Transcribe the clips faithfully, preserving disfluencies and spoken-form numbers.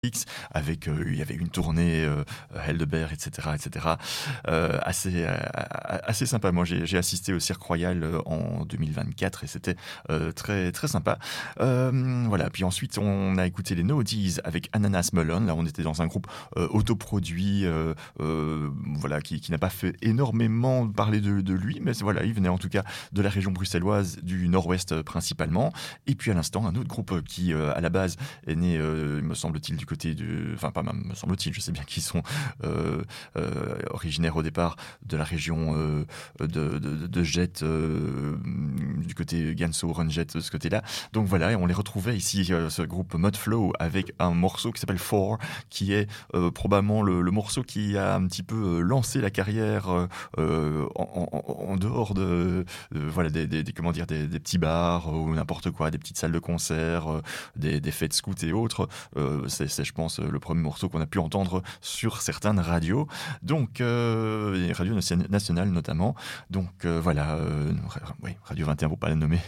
avec euh, il y avait une tournée euh, Heldeberg, et cetera, et cetera. Euh, assez euh, assez sympa. Moi, j'ai, j'ai assisté au Cirque Royal euh, en deux mille vingt-quatre et c'était euh, très très sympa. Euh, voilà. Puis ensuite, on a écouté les Noodies avec Ananas Melon. Là, on était dans un groupe euh, autoproduit, euh, euh, voilà, qui, qui n'a pas fait énormément parler de, de lui, mais voilà, il venait en tout cas de la région bruxelloise, du Nord-Ouest euh, principalement. Et puis à l'instant, un autre groupe qui, euh, à la base, est né, euh, me semble-t-il, du côté du, enfin pas même, me semble-t-il, je sais bien qu'ils sont euh, euh, originaires au départ de la région euh, de, de, de Jette, euh, du côté Ganso, Runjet, de ce côté-là. Donc voilà, et on les retrouvait ici, euh, ce groupe Mudflow, avec un morceau qui s'appelle Four, qui est euh, probablement le, le morceau qui a un petit peu euh, lancé la carrière euh, en, en, en dehors de, de voilà des, des, des comment dire des, des petits bars ou n'importe quoi, des petites salles de concert, euh, des, des fêtes scouts et autres. Euh, c'est, c'est, je pense, le premier morceau qu'on a pu entendre sur certaines radios. Donc, euh, les radios nationales notamment. Donc, euh, voilà. Euh, oui, Radio vingt et un, pour pas la nommer.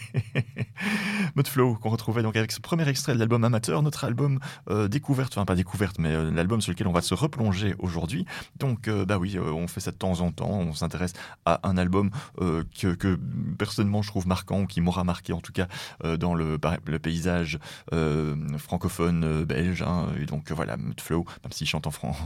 Mudflow, qu'on retrouvait donc avec ce premier extrait de l'album Amateur, notre album euh, découverte, enfin pas découverte, mais euh, l'album sur lequel on va se replonger aujourd'hui. Donc, euh, bah oui, euh, on fait ça de temps en temps. On s'intéresse à un album euh, que, que personnellement je trouve marquant, ou qui m'aura marqué en tout cas euh, dans le, le paysage euh, francophone euh, belge. Hein, et donc euh, voilà, Mudflow, même s'il chante en, fran-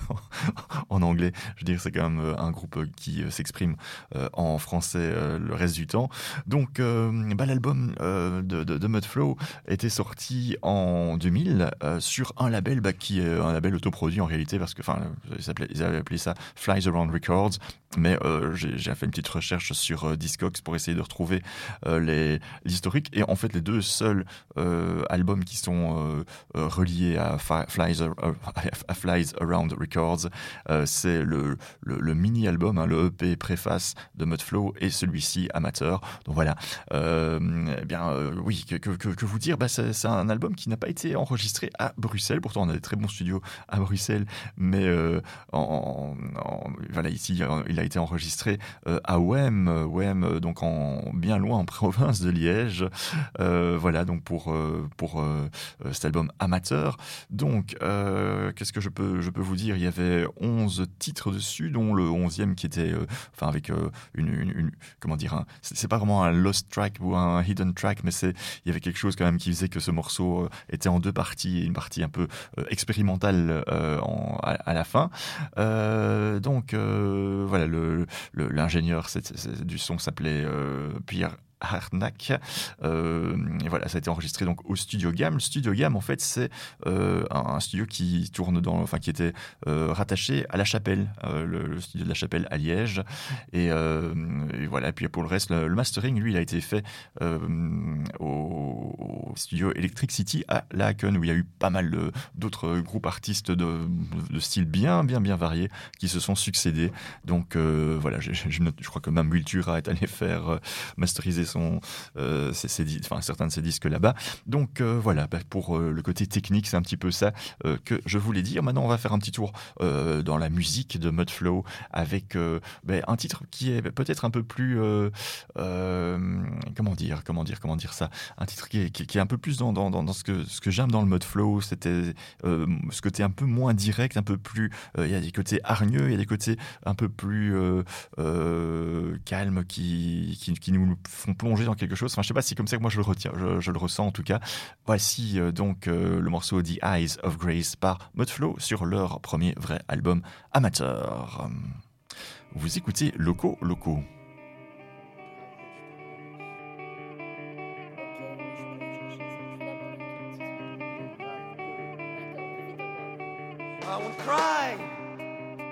en anglais, je veux dire, c'est quand même un groupe qui euh, s'exprime euh, en français euh, le reste du temps. Donc, euh, bah, l'album euh, de, de, de Mudflow était sorti en deux mille euh, sur un label bah, qui est un label autoproduit en réalité, parce que enfin, ils avaient appelé ça Flies Around Records. Mais euh, j'ai, j'ai fait une petite recherche sur euh, Discogs pour essayer de retrouver euh, les, l'historique. Et en fait, les deux seuls euh, albums qui sont euh, euh, reliés à, Fa- Flies, Ar- à Flies Around Records, euh, c'est le, le, le mini-album, hein, le E P préface de Mudflow et celui-ci Amateur. Donc voilà. Euh, eh bien, euh, oui, que, que, que vous dire, bah, c'est, c'est un album qui n'a pas été enregistré à Bruxelles. Pourtant, on a des très bons studios à Bruxelles, mais euh, en, en, voilà, ici, il a été enregistré euh, à Wem, Wem, donc en bien loin en province de Liège. Euh, voilà, donc pour euh, pour euh, cet album Amateur. Donc, euh, qu'est-ce que je peux je peux vous dire ? Il y avait onze titres dessus, dont le onzième qui était, euh, enfin avec euh, une, une, une comment dire, un, c'est, c'est pas vraiment un lost track ou un hidden track, mais c'est il y avait quelque chose quand même qui faisait que ce morceau euh, était en deux parties, une partie un peu euh, expérimentale euh, en, à, à la fin. Euh, donc euh, voilà, le, le, l'ingénieur c'est, c'est, du son s'appelait euh, Pierre Harnack. Euh, et voilà, ça a été enregistré donc au Studio Gamme. Le Studio Gamme, en fait, c'est euh, un studio qui tourne dans, enfin, qui était euh, rattaché à La Chapelle, euh, le, le studio de La Chapelle à Liège. Et, euh, et voilà. Et puis pour le reste, le, le mastering, lui, il a été fait euh, au, au studio Electric City à Laken, où il y a eu pas mal de, d'autres groupes artistes de, de style bien, bien, bien variés qui se sont succédés. Donc euh, voilà, je, je, je crois que même Wiltura est allé faire euh, masteriser son, euh, ses, ses, enfin, certains de ses disques là-bas. Donc euh, voilà, bah, pour euh, le côté technique, c'est un petit peu ça euh, que je voulais dire. Maintenant, on va faire un petit tour euh, dans la musique de Mudflow avec euh, bah, un titre qui est peut-être un peu plus, euh, euh, comment dire, comment dire, comment dire ça, un titre qui est, qui, qui est un peu plus dans, dans, dans, dans ce que ce que j'aime dans le Mudflow, c'était euh, ce côté un peu moins direct, un peu plus, il euh, y a des côtés hargneux, il y a des côtés un peu plus euh, euh, calmes qui, qui qui nous font plonger dans quelque chose. Enfin, je sais pas si c'est comme ça que moi je le retiens, je, je le ressens en tout cas. Voici euh, donc euh, le morceau The Eyes of Grace par Mudflow sur leur premier vrai album Amateur. Vous écoutez Loco Loco. I would cry